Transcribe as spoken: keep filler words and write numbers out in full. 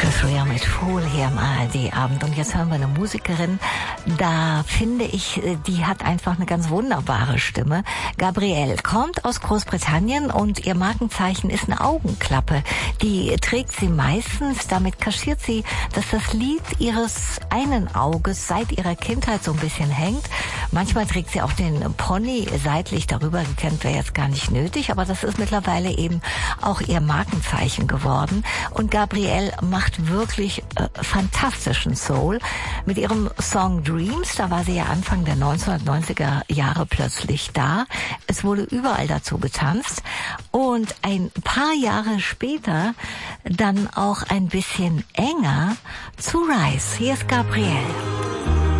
Chris Rea mit Fool hier am A R D-Abend. Und jetzt hören wir eine Musikerin, da finde ich, die hat einfach eine ganz wunderbare Stimme. Gabrielle kommt aus Großbritannien und ihr Markenzeichen ist eine Augenklappe. Die trägt sie meistens, damit kaschiert sie, dass das Lid ihres einen Auges seit ihrer Kindheit so ein bisschen hängt. Manchmal trägt sie auch den Pony seitlich darüber, kennt wäre jetzt gar nicht nötig, aber das ist mittlerweile eben auch ihr Markenzeichen geworden. Und Gabrielle macht wirklich äh, fantastischen Soul. Mit ihrem Song Dreams, da war sie ja Anfang der neunzehnhundertneunziger Jahre plötzlich da. Es wurde überall dazu getanzt. Und ein paar Jahre später dann auch ein bisschen enger zu Rise. Hier ist Gabrielle.